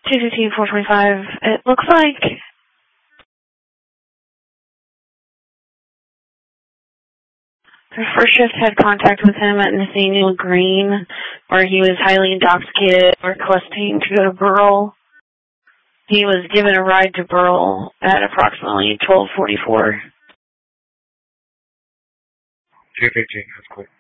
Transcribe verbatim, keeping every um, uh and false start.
two fifteen, four twenty-five. It looks like the first shift had contact with him at Nathaniel Green, where he was highly intoxicated, requesting to go to Burl. He was given a ride to Burl at approximately twelve forty-four. two fifteen, that's cool.